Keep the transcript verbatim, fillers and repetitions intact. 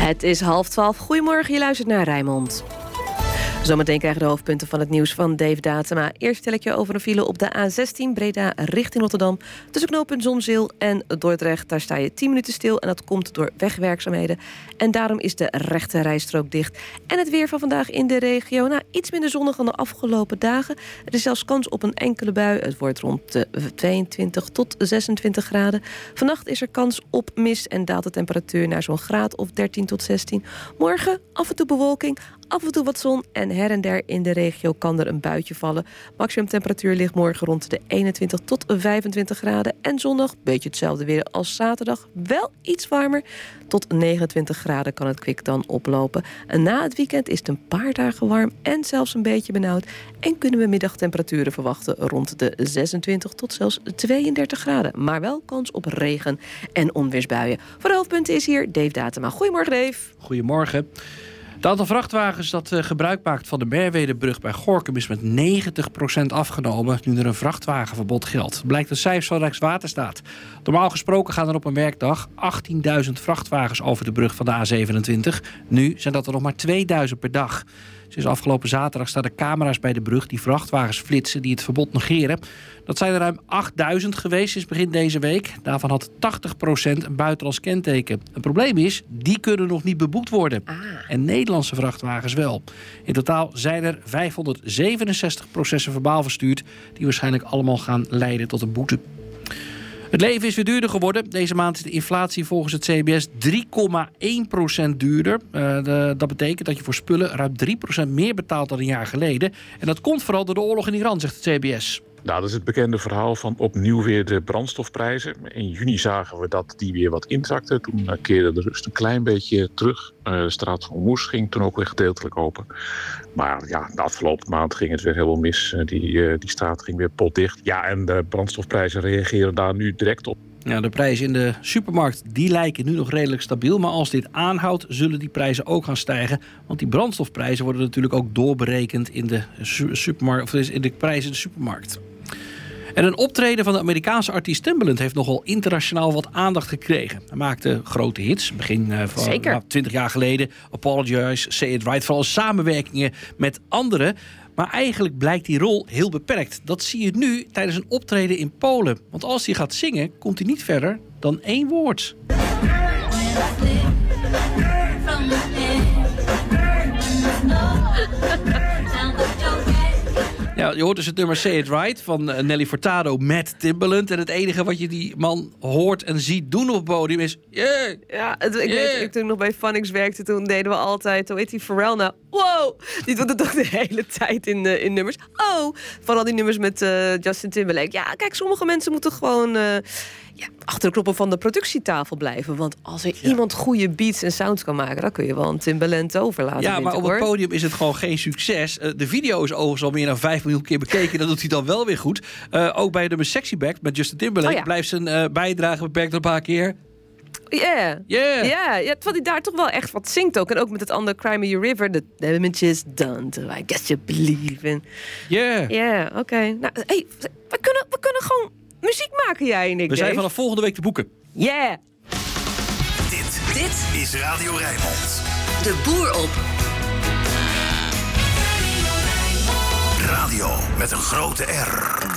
Het is half twaalf. Goedemorgen, je luistert naar Rijnmond. Zometeen krijgen de hoofdpunten van het nieuws van Dave Datema. Eerst vertel ik je over een file op de A zestien Breda richting Rotterdam. Tussen knooppunt Zonzeel en Dordrecht. Daar sta je tien minuten stil en dat komt door wegwerkzaamheden. En daarom is de rechte rijstrook dicht. En het weer van vandaag in de regio. Nou, iets minder zonnig dan de afgelopen dagen. Er is zelfs kans op een enkele bui. Het wordt rond de tweeëntwintig tot zesentwintig graden. Vannacht is er kans op mist en daalt de temperatuur naar zo'n graad of dertien tot zestien. Morgen af en toe bewolking, af en toe wat zon en her en der in de regio kan er een buitje vallen. Maximum temperatuur ligt morgen rond de eenentwintig tot vijfentwintig graden. En zondag, beetje hetzelfde weer als zaterdag, wel iets warmer. Tot negenentwintig graden kan het kwik dan oplopen. En na het weekend is het een paar dagen warm en zelfs een beetje benauwd. En kunnen we middagtemperaturen verwachten rond de zesentwintig tot zelfs tweeëndertig graden. Maar wel kans op regen en onweersbuien. Voor de hoofdpunten is hier Dave Datema. Goedemorgen, Dave. Goedemorgen. Het aantal vrachtwagens dat uh, gebruik maakt van de Merwedebrug bij Gorinchem is met negentig procent afgenomen nu er een vrachtwagenverbod geldt. Blijkt uit cijfers van Rijkswaterstaat. Normaal gesproken gaan er op een werkdag achttienduizend vrachtwagens over de brug van de A zevenentwintig. Nu zijn dat er nog maar tweeduizend per dag. Sinds afgelopen zaterdag staan er camera's bij de brug die vrachtwagens flitsen die het verbod negeren. Dat zijn er ruim achtduizend geweest sinds begin deze week. Daarvan had tachtig procent een buitenlands kenteken. Het probleem is, die kunnen nog niet beboekt worden. Ah. En Nederlandse vrachtwagens wel. In totaal zijn er vijfhonderdzevenenzestig processen verbaal verstuurd die waarschijnlijk allemaal gaan leiden tot een boete. Het leven is weer duurder geworden. Deze maand is de inflatie volgens het C B S drie komma één procent duurder. Uh, de, dat betekent dat je voor spullen ruim drie procent meer betaalt dan een jaar geleden. En dat komt vooral door de oorlog in Iran, zegt het C B S. Nou, dat is het bekende verhaal van opnieuw weer de brandstofprijzen. In juni zagen we dat die weer wat inzakten. Toen uh, keerde de rust een klein beetje terug. Uh, de straat van Hormuz ging toen ook weer gedeeltelijk open. Maar ja, de afgelopen maand ging het weer helemaal mis. Uh, die, uh, die straat ging weer potdicht. Ja, en de brandstofprijzen reageren daar nu direct op. Ja, de prijzen in de supermarkt die lijken nu nog redelijk stabiel. Maar als dit aanhoudt, zullen die prijzen ook gaan stijgen. Want die brandstofprijzen worden natuurlijk ook doorberekend in de, supermarkt, of in de prijzen in de supermarkt. En een optreden van de Amerikaanse artiest Timbaland heeft nogal internationaal wat aandacht gekregen. Hij maakte grote hits, begin uh, van nou, twintig jaar geleden. Apologize, Say It Right, vooral samenwerkingen met anderen. Maar eigenlijk blijkt die rol heel beperkt. Dat zie je nu tijdens een optreden in Polen. Want als hij gaat zingen, komt hij niet verder dan één woord. Ja, je hoort dus het nummer Say It Right van Nelly Furtado met Timbaland. En het enige wat je die man hoort en ziet doen op het podium is... Yeah, ja, het, ik yeah. weet, ik toen nog bij Phonics werkte, toen deden we altijd... Hoe heet die Pharrell nou? Wow! Die doet het toch de hele tijd in, uh, in nummers. Oh! Vooral die nummers met uh, Justin Timberlake. Ja, kijk, sommige mensen moeten gewoon... Uh, Ja, achter de knoppen van de productietafel blijven. Want als er ja. iemand goede beats en sounds kan maken... dan kun je wel een Timbaland overlaten. Ja, maar op het podium is het gewoon geen succes. Uh, de video is overigens al meer dan vijf miljoen keer bekeken. Dat doet hij dan wel weer goed. Uh, ook bij de nummer Sexy Back met Justin Timberlake... Oh ja. blijft zijn uh, bijdrage beperkt een paar keer. Ja, yeah. yeah. ja, terwijl hij daar toch wel echt wat zingt ook. En ook met het andere Cry Me a River. The damage is done, to I guess you believe in. Ja. Yeah. Ja, yeah, oké. Okay. Nou, hey, we kunnen, we kunnen gewoon... muziek maken, jij en ik, We zijn Dave. vanaf volgende week te boeken. Yeah! Dit, dit is Radio Rijnmond. De boer op. Radio met een grote R.